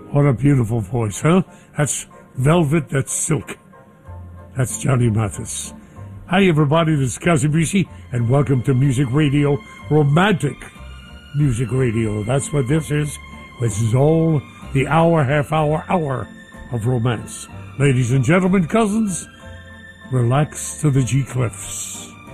What a beautiful voice, huh? That's velvet, that's silk. That's Johnny Mathis. Hi, everybody, this is Kazubishi, and welcome to Music Radio, romantic music radio. That's what this is. This is all the hour, half hour of romance. Ladies and gentlemen, cousins, relax to the G Cliffs.